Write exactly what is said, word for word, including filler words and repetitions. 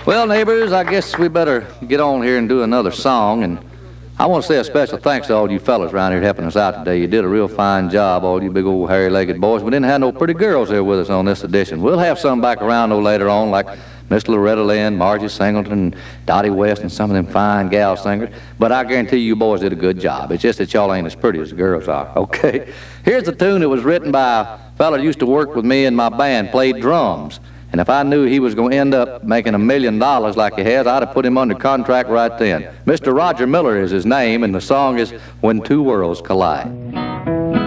Well, neighbors, I guess we better get on here and do another song. And I want to say a special thanks to all you fellas around here helping us out today. You did a real fine job, all you big old hairy-legged boys. We didn't have no pretty girls here with us on this edition. We'll have some back around, though, later on, like Miss Loretta Lynn, Margie Singleton, Dottie West, and some of them fine gal singers. But I guarantee you boys did a good job. It's just that y'all ain't as pretty as the girls are, okay? Here's a tune that was written by a fella that used to work with me in my band, played drums. And if I knew he was going to end up making a million dollars like he has, I'd have put him under contract right then. Mister Roger Miller is his name, and the song is When Two Worlds Collide.